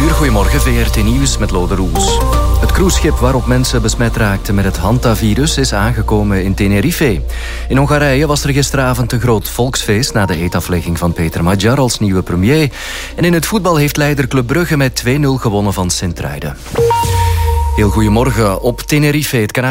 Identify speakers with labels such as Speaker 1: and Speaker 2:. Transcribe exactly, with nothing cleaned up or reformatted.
Speaker 1: uur, goedemorgen, V R T Nieuws met Lode Roels. Het cruiseschip waarop mensen besmet raakten met het hantavirus is aangekomen in Tenerife. In Hongarije was er gisteravond een groot volksfeest na de eetaflegging van Peter Magyar als nieuwe premier. En in het voetbal heeft leider Club Brugge met twee nul gewonnen van Sint-Truiden. Heel goedemorgen. Op Tenerife, het kanaal